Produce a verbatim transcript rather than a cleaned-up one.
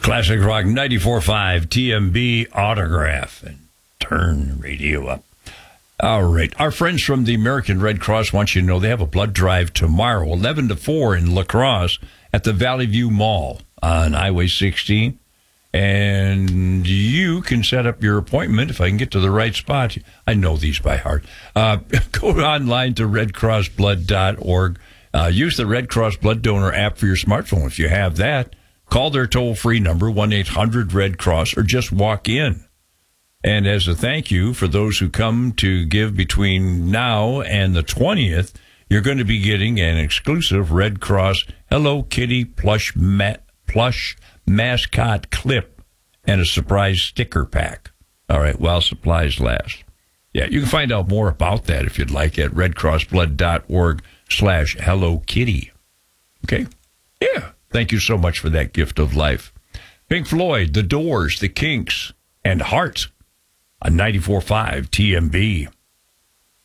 Classic Rock ninety-four point five T M B Autograph. And turn the radio up. All right. Our friends from the American Red Cross want you to know they have a blood drive tomorrow, eleven to four in La Crosse at the Valley View Mall on Highway sixteen. And you can set up your appointment if I can get to the right spot. I know these by heart. Uh, go online to red cross blood dot org. Uh, use the Red Cross Blood Donor app for your smartphone. If you have that, call their toll-free number, one eight hundred red cross, or just walk in. And as a thank you for those who come to give between now and the twentieth, you're going to be getting an exclusive Red Cross Hello Kitty plush ma- plush mascot clip and a surprise sticker pack. All right, while supplies last. Yeah, you can find out more about that if you'd like at red cross blood dot org slash Hello Kitty. Okay? Yeah. Thank you so much for that gift of life. Pink Floyd, The Doors, The Kinks, and Heart on ninety-four point five T M B.